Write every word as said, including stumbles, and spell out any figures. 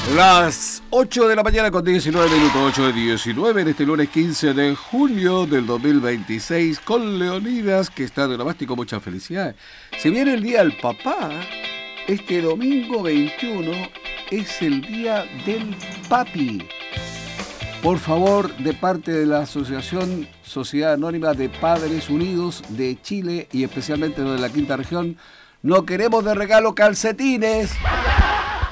Las ocho de la mañana con diecinueve minutos, ocho de diecinueve en este lunes quince de junio del dos mil veintiséis, con Leonidas, que está de onomástico, mucha felicidad. Se viene el Día del Papá. Este domingo veintiuno es el Día del Papi. Por favor, de parte de la Asociación Sociedad Anónima de Padres Unidos de Chile y especialmente de la Quinta Región, no queremos de regalo calcetines.